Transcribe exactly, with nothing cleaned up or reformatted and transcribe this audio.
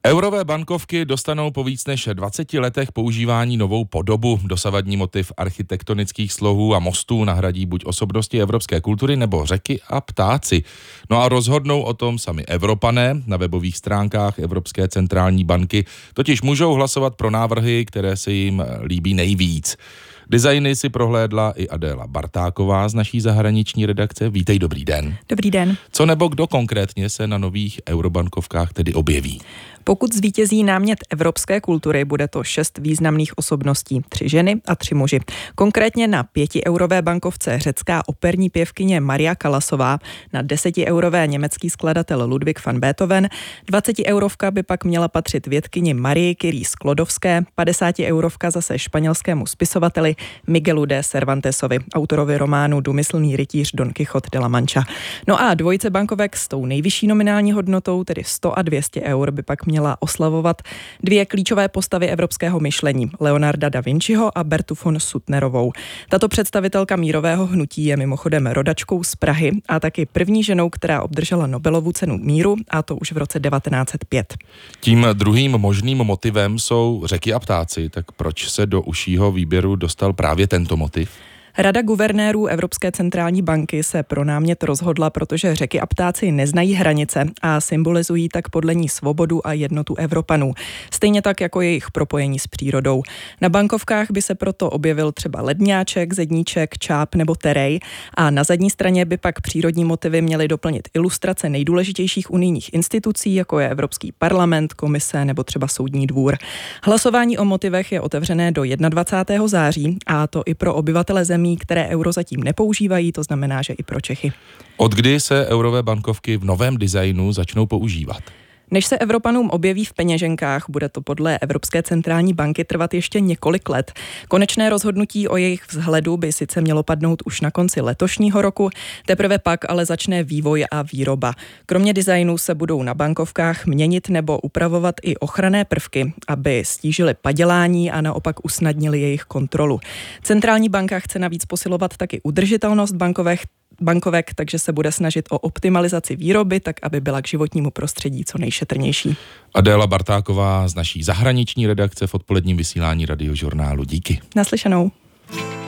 Eurové bankovky dostanou po víc než dvaceti letech používání novou podobu. Dosavadní motiv architektonických slohů a mostů nahradí buď osobnosti evropské kultury nebo řeky a ptáci. No a rozhodnou o tom sami Evropané. Na webových stránkách Evropské centrální banky totiž můžou hlasovat pro návrhy, které se jim líbí nejvíc. Designy si prohlédla i Adéla Bartáková z naší zahraniční redakce. Vítej, dobrý den. Dobrý den. Co nebo kdo konkrétně se na nových eurobankovkách tedy objeví? Pokud zvítězí námět evropské kultury, bude to šest významných osobností, tři ženy a tři muži. Konkrétně na pětieurové bankovce řecká operní pěvkyně Maria Kalasová, na desetiaurové německý skladatel Ludwig van Beethoven, dvacetieurovka by pak měla patřit vědkyni Marii Curie Sklodovské, padesátieurovka zase španělskému spisovateli Miguelu de Cervantesovi, autorovi románu Důmyslný rytíř Don Quixote de la Mancha. No a dvojice bankovek s tou nejvyšší nominální hodnotou, tedy sto a dvě stě eur, by pak měla oslavovat dvě klíčové postavy evropského myšlení, Leonarda da Vinciho a Bertu von Suttnerovou. Tato představitelka mírového hnutí je mimochodem rodačkou z Prahy a taky první ženou, která obdržela Nobelovu cenu míru, a to už v roce devatenáct set pět. Tím druhým možným motivem jsou řeky a ptáci, tak proč se do užšího výběru dostal právě tento motiv? Rada guvernérů Evropské centrální banky se pro námět rozhodla, protože řeky a ptáci neznají hranice a symbolizují tak podle ní svobodu a jednotu Evropanů. Stejně tak jako jejich propojení s přírodou. Na bankovkách by se proto objevil třeba ledňáček, zedníček, čáp nebo terej a na zadní straně by pak přírodní motivy měly doplnit ilustrace nejdůležitějších unijních institucí, jako je Evropský parlament, komise nebo třeba soudní dvůr. Hlasování o motivech je otevřené do dvacátého prvního září a to i pro obyvatele zemí, které euro zatím nepoužívají, to znamená, že i pro Čechy. Od kdy se eurové bankovky v novém designu začnou používat? Než se Evropanům objeví v peněženkách, bude to podle Evropské centrální banky trvat ještě několik let. Konečné rozhodnutí o jejich vzhledu by sice mělo padnout už na konci letošního roku, teprve pak ale začne vývoj a výroba. Kromě designu se budou na bankovkách měnit nebo upravovat i ochranné prvky, aby stížily padělání a naopak usnadnili jejich kontrolu. Centrální banka chce navíc posilovat taky udržitelnost bankovek, bankovek, takže se bude snažit o optimalizaci výroby, tak aby byla k životnímu prostředí co nejšetrnější. Adéla Bartáková z naší zahraniční redakce v odpoledním vysílání Radiožurnálu. Díky. Naslyšenou.